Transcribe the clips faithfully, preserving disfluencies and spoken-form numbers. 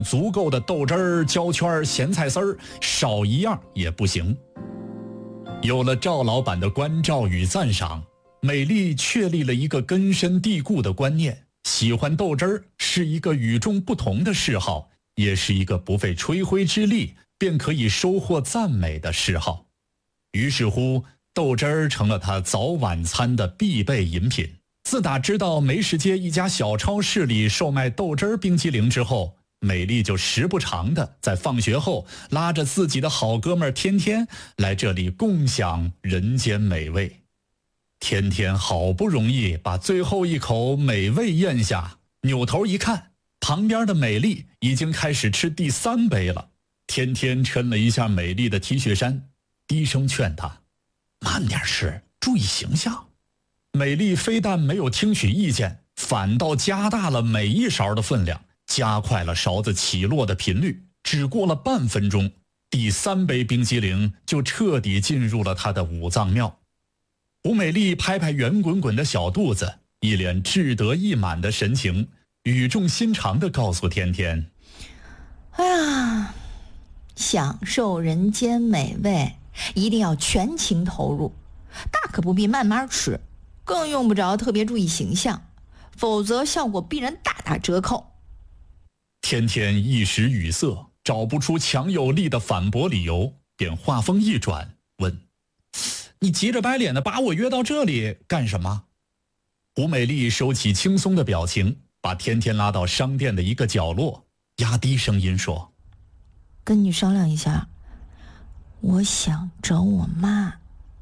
足够的豆汁儿、焦圈、咸菜丝儿，少一样也不行。有了赵老板的关照与赞赏，美丽确立了一个根深蒂固的观念：喜欢豆汁儿是一个与众不同的嗜好，也是一个不费吹灰之力便可以收获赞美的嗜好。于是乎，豆汁儿成了他早晚餐的必备饮品。自打知道梅市街一家小超市里售卖豆汁儿冰激凌之后，美丽就时不常的在放学后拉着自己的好哥们儿天天来这里共享人间美味。天天好不容易把最后一口美味咽下，扭头一看，旁边的美丽已经开始吃第三杯了。天天抻了一下美丽的 T 恤衫，低声劝她慢点吃，注意形象。美丽非但没有听取意见，反倒加大了每一勺的分量，加快了勺子起落的频率。只过了半分钟，第三杯冰激凌就彻底进入了她的五脏庙。胡美丽拍拍圆滚滚的小肚子，一脸志得意满的神情，语重心长地告诉天天： 哎呀，享受人间美味一定要全情投入，大可不必慢慢吃，更用不着特别注意形象，否则效果必然大打折扣。 天天一时语塞，找不出强有力的反驳理由，便话锋一转问：你急着白脸的把我约到这里干什么？胡美丽收起轻松的表情，把天天拉到商店的一个角落，压低声音说： 跟你商量一下，我想找我妈。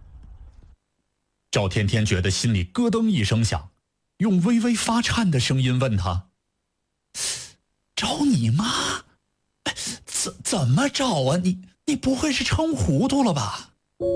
赵天天觉得心里咯噔一声响，用微微发颤的声音问他：找你妈？怎怎么找啊？你你不会是撑糊涂了吧？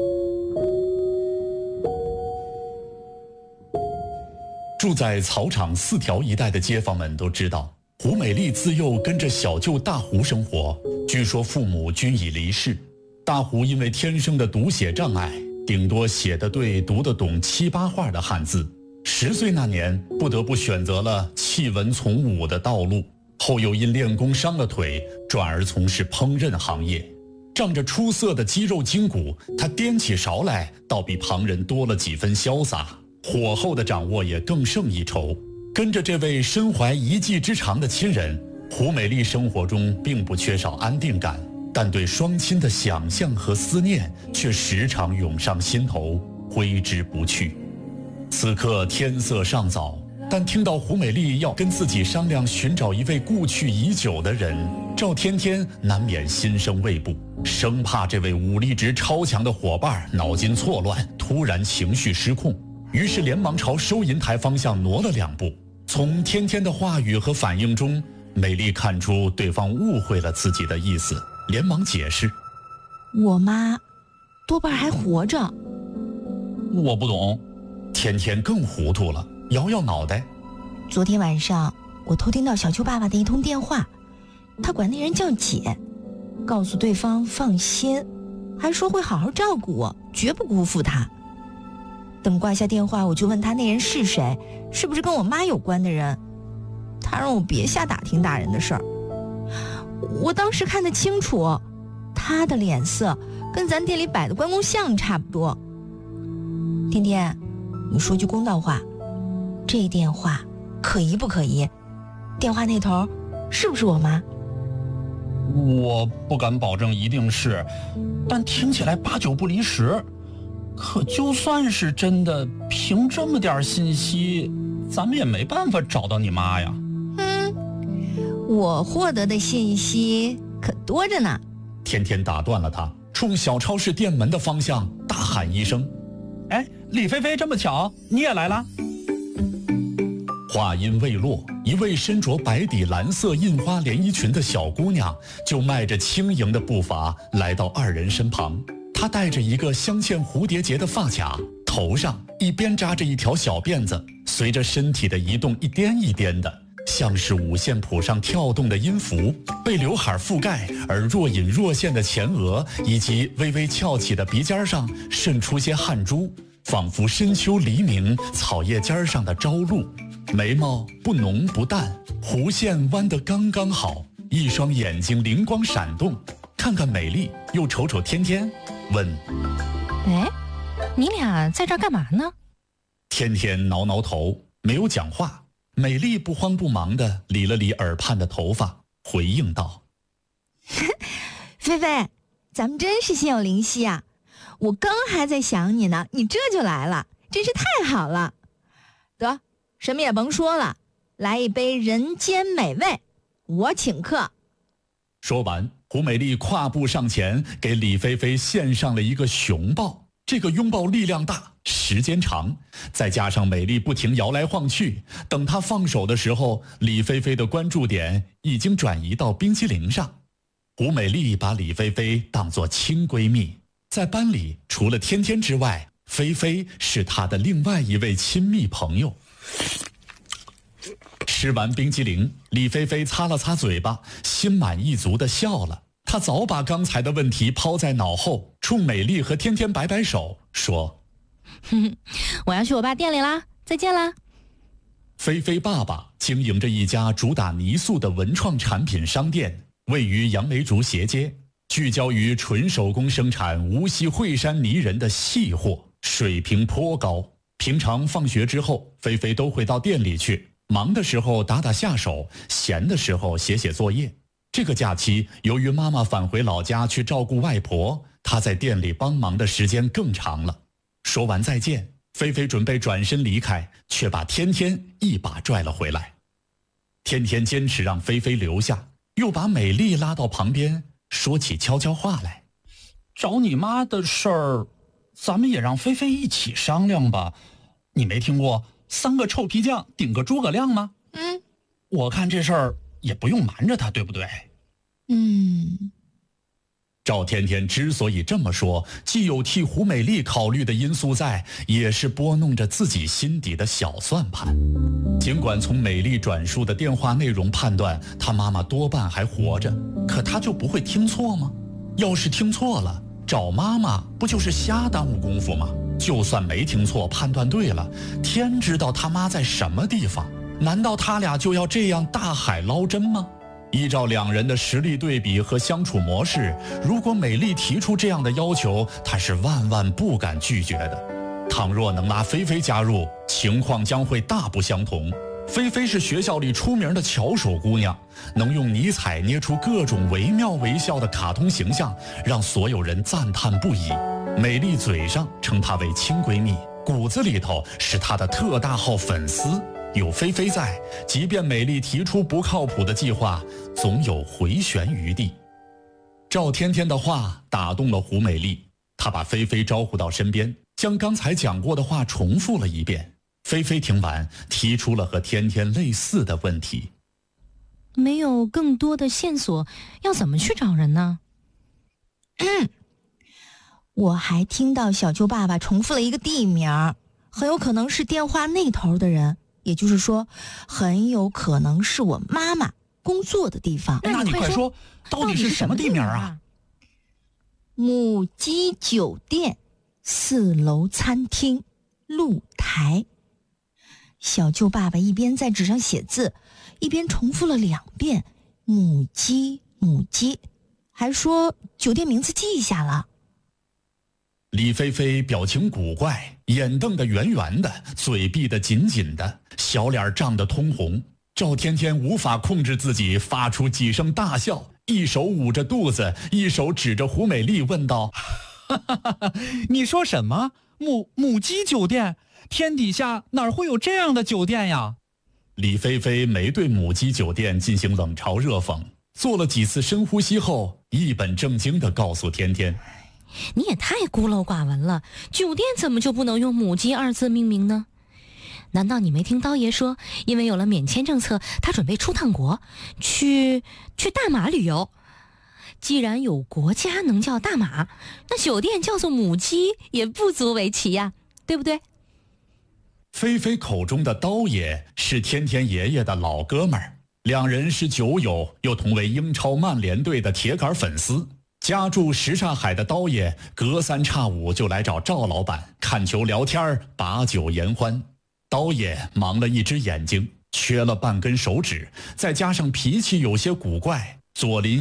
住在草场四条一带的街坊们都知道，胡美丽自幼跟着小舅大胡生活，据说父母均已离世。大胡因为天生的读写障碍，顶多写得对读得懂七八画的汉字，十岁那年不得不选择了弃文从武的道路，后又因练功伤了腿，转而从事烹饪行业。仗着出色的肌肉筋骨，他掂起勺来倒比旁人多了几分潇洒，火候的掌握也更胜一筹。跟着这位身怀一技之长的亲人，胡美丽生活中并不缺少安定感，但对双亲的想象和思念却时常涌上心头，挥之不去。此刻天色尚早，但听到胡美丽要跟自己商量寻找一位故去已久的人，赵天天难免心生畏怖，生怕这位武力值超强的伙伴脑筋错乱，突然情绪失控，于是连忙朝收银台方向挪了两步。从天天的话语和反应中，美丽看出对方误会了自己的意思，连忙解释： 我妈多半还活着。 我不懂。天天更糊涂了，摇摇脑袋。 昨天晚上我偷听到小舅爸爸的一通电话，他管那人叫姐，告诉对方放心，还说会好好照顾我，绝不辜负他。等挂下电话，我就问他那人是谁，是不是跟我妈有关的人。他让我别瞎打听大人的事儿。我当时看得清楚，他的脸色跟咱店里摆的关公像差不多。天天，你说句公道话，这电话可疑不可疑？电话那头是不是我妈？ 我不敢保证一定是，但听起来八九不离十。可就算是真的，凭这么点信息，咱们也没办法找到你妈呀。 嗯，我获得的信息可多着呢。 天天打断了他，冲小超市店门的方向大喊一声： 哎，李菲菲，这么巧你也来了？ 话音未落，一位身着白底蓝色印花连衣裙的小姑娘就迈着轻盈的步伐来到二人身旁。她戴着一个镶嵌蝴蝶结的发卡，头上一边扎着一条小辫子，随着身体的移动一颠一颠的，像是五线谱上跳动的音符。被刘海覆盖而若隐若现的前额以及微微翘起的鼻尖上渗出些汗珠，仿佛深秋黎明草叶尖上的朝露。眉毛不浓不淡，弧线弯得刚刚好， 一双眼睛灵光闪动，看看美丽，又瞅瞅天天，问： 哎，你俩在这儿干嘛呢？ 天天挠挠头，没有讲话。美丽不慌不忙地理了理耳畔的头发，回应道： 菲菲，咱们真是心有灵犀啊！我刚还在想你呢，你这就来了，真是太好了。得，什么也甭说了，来一杯人间美味，我请客。 说完，胡美丽跨步上前，给李菲菲献上了一个熊抱。这个拥抱力量大，时间长，再加上美丽不停摇来晃去，等她放手的时候，李菲菲的关注点已经转移到冰淇淋上。胡美丽把李菲菲当作亲闺蜜，在班里除了天天之外，菲菲是她的另外一位亲密朋友。吃完冰激凌，李菲菲擦了擦嘴巴，心满意足地笑了。她早把刚才的问题抛在脑后，冲美丽和天天摆摆手，说： 哼哼，我要去我爸店里啦，再见啦。 菲菲爸爸经营着一家主打泥塑的文创产品商店，位于杨梅竹斜街，聚焦于纯手工生产无锡惠山泥人的细货，水平颇高。平常放学之后，菲菲都会到店里去，忙的时候打打下手，闲的时候写写作业。这个假期，由于妈妈返回老家去照顾外婆，她在店里帮忙的时间更长了。说完再见，菲菲准备转身离开，却把天天一把拽了回来。天天坚持让菲菲留下，又把美丽拉到旁边，说起悄悄话来： 找你妈的事儿，咱们也让菲菲一起商量吧。你没听过三个臭皮匠顶个诸葛亮吗？ 嗯， 我看这事儿也不用瞒着他，对不对？ 嗯。 赵天天之所以这么说，既有替胡美丽考虑的因素在，也是拨弄着自己心底的小算盘。尽管从美丽转述的电话内容判断，她妈妈多半还活着，可她就不会听错吗？要是听错了，找妈妈不就是瞎耽误功夫吗？就算没听错，判断对了，天知道他妈在什么地方，难道他俩就要这样大海捞针吗？依照两人的实力对比和相处模式，如果美丽提出这样的要求，她是万万不敢拒绝的。倘若能拉菲菲加入，情况将会大不相同。菲菲是学校里出名的巧手姑娘，能用泥彩捏出各种惟妙惟肖的卡通形象，让所有人赞叹不已。美丽嘴上称她为亲闺蜜，骨子里头是她的特大号粉丝。有菲菲在，即便美丽提出不靠谱的计划，总有回旋余地。赵天天的话打动了胡美丽，她把菲菲招呼到身边，将刚才讲过的话重复了一遍。菲菲听完，提出了和天天类似的问题： 没有更多的线索，要怎么去找人呢？ 嗯，我还听到小舅爸爸重复了一个地名，很有可能是电话那头的人。也就是说，很有可能是我妈妈工作的地方。 那你快说，到底是什么地名啊？ 母鸡酒店四楼餐厅露台。小舅爸爸一边在纸上写字，一边重复了两遍母鸡母鸡，还说酒店名字记下了。 李菲菲表情古怪，眼瞪得圆圆的，嘴闭得紧紧的，小脸涨得通红。赵天天无法控制自己，发出几声大笑，一手捂着肚子，一手指着胡美丽问道： 你说什么？母母鸡酒店？天底下哪会有这样的酒店呀？ 李菲菲没对母鸡酒店进行冷嘲热讽，做了几次深呼吸后，一本正经地告诉天天： 你也太孤陋寡闻了，酒店怎么就不能用母鸡二字命名呢？难道你没听刀爷说，因为有了免签政策，他准备出趟国，去去大马旅游？既然有国家能叫大马，那酒店叫做母鸡也不足为奇呀，对不对？ 菲菲口中的刀爷是天天爷爷的老哥们儿，两人是酒友，又同为英超曼联队的铁杆粉丝。家住什刹海的刀爷隔三差五就来找赵老板看球聊天，把酒言欢。刀爷忙了一只眼睛，缺了半根手指，再加上脾气有些古怪， 左邻